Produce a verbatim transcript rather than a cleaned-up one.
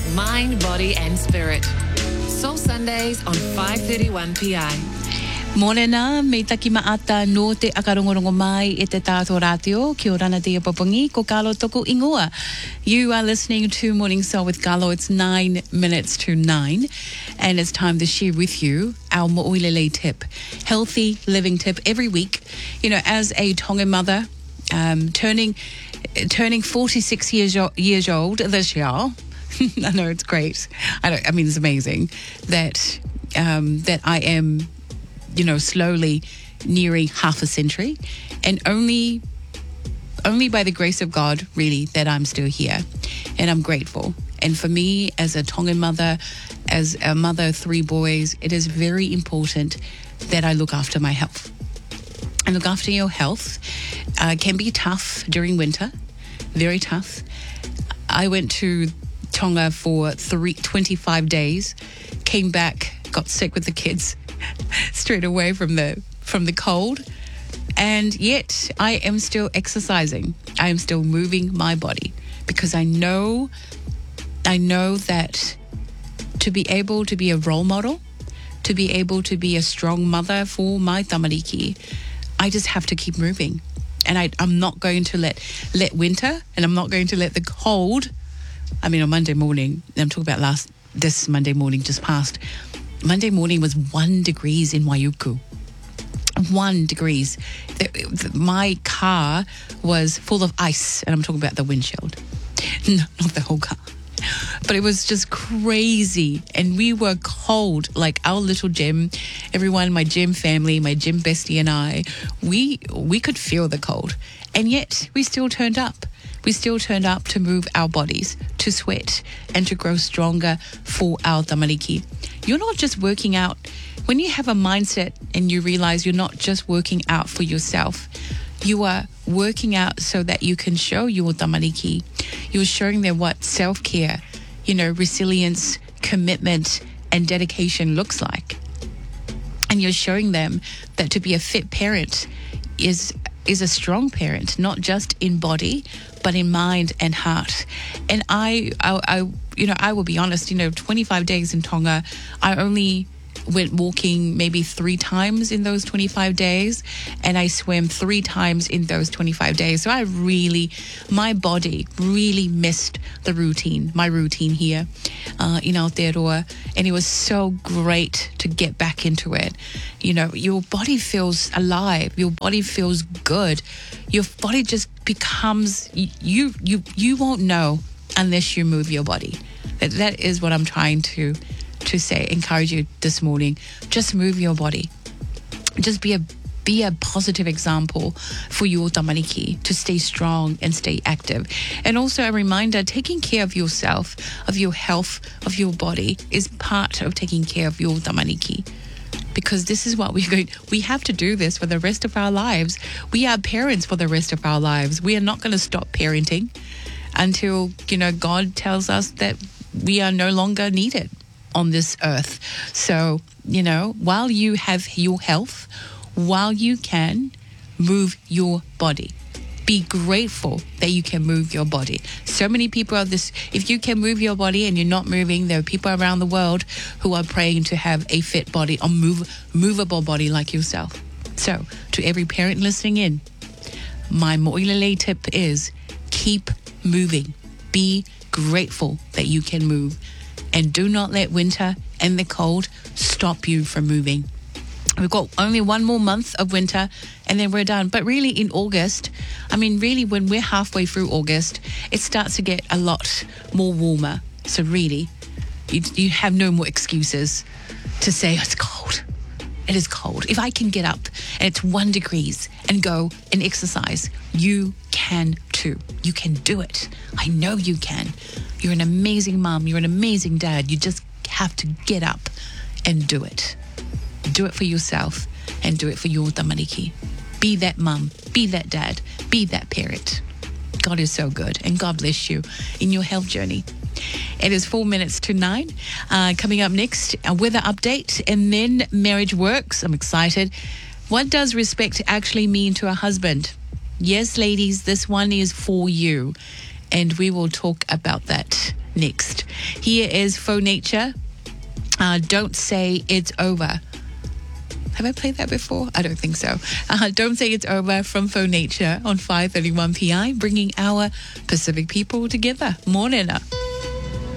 mind, body and spirit. Soul Sundays on five thirty-one P I. Morena, me taki maata no te akarongorongo mai e te tātou rātio, kia orana te apapangi, ko Carlo toko ingoa. You are listening to Morning Soul with Carlo. It's nine minutes to nine, and it's time to share with you our mo'oilele tip, healthy living tip every week. You know, as a Tongan mother, um, turning turning forty-six years, years old this year, I know it's great. I, don't, I mean, it's amazing that um, that I am, you know, slowly nearing half a century, and only only by the grace of God, really, that I'm still here, and I'm grateful. And for me, as a Tongan mother, as a mother of three boys, it is very important that I look after my health. And look after your health uh, can be tough during winter, very tough. I went to Tonga for three, twenty-five days, came back, got sick with the kids straight away from the from the cold, and yet I am still exercising. I am still moving my body because I know I know that to be able to be a role model, to be able to be a strong mother for my tamariki, I just have to keep moving. And I, I'm not going to let let winter, and I'm not going to let the cold. I mean, on Monday morning, I'm talking about last this Monday morning just passed. Monday morning was one degrees in Waiuku. One degrees. The, the, my car was full of ice, and I'm talking about the windshield, no, not the whole car. But it was just crazy, and we were cold. Like our little gym, everyone, my gym family, my gym bestie, and I, we we could feel the cold, and yet we still turned up. We still turned up to move our bodies, to sweat, and to grow stronger for our tamariki. You're not just working out. When you have a mindset and you realize you're not just working out for yourself, you are working out so that you can show your tamariki. You're showing them what self-care, you know, resilience, commitment, and dedication looks like. And you're showing them that to be a fit parent is is a strong parent, not just in body, but in mind and heart. And I, I, I, you know, I will be honest, you know, twenty-five days in Tonga, I only went walking maybe three times in those twenty-five days, and I swam three times in those twenty-five days. So I really, my body really missed the routine, my routine here uh, in Aotearoa, and it was so great to get back into it. You know, your body feels alive, your body feels good, your body just becomes, you you you won't know unless you move your body. That, that is what I'm trying to to say, encourage you this morning. Just move your body. Just be a be a positive example for your tamariki to stay strong and stay active. And also a reminder, taking care of yourself, of your health, of your body is part of taking care of your tamariki. Because this is what we're going, we have to do this for the rest of our lives. We are parents for the rest of our lives. We are not going to stop parenting until, you know, God tells us that we are no longer needed on this earth. So, you know, while you have your health, while you can, move your body. Be grateful that you can move your body. So many people are this, if you can move your body and you're not moving, there are people around the world who are praying to have a fit body, a move, movable body like yourself. So, to every parent listening in, my mo'ilele tip is keep moving. Be grateful that you can move. And do not let winter and the cold stop you from moving. We've got only one more month of winter and then we're done. But really in August, I mean, really when we're halfway through August, it starts to get a lot more warmer. So really, you, you have no more excuses to say, oh, it's cold. It is cold. If I can get up and it's one degrees and go and exercise, you can too. You can do it. I know you can. You're an amazing mom. You're an amazing dad. You just have to get up and do it. Do it for yourself and do it for your tamariki. Be that mum. Be that dad. Be that parent. God is so good, and God bless you in your health journey. It is four minutes to nine. Uh, coming up next, a weather update and then Marriage Works. I'm excited. What does respect actually mean to a husband? Yes, ladies, this one is for you. And we will talk about that next. Here is Faux Nature. Uh, Don't Say It's Over. Have I played that before? I don't think so. Uh, Don't Say It's Over from Faux Nature on five thirty-one P I, bringing our Pacific people together. Morena.